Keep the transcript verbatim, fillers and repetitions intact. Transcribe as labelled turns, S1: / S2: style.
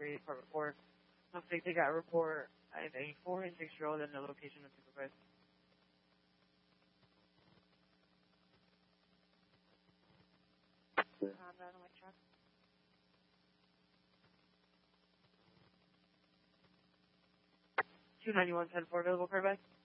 S1: three, Department four. Looks like they got a report. I have a four and six year old in the location of supervised.
S2: Honda on the white truck.
S1: two ninety-one ten four available, car back.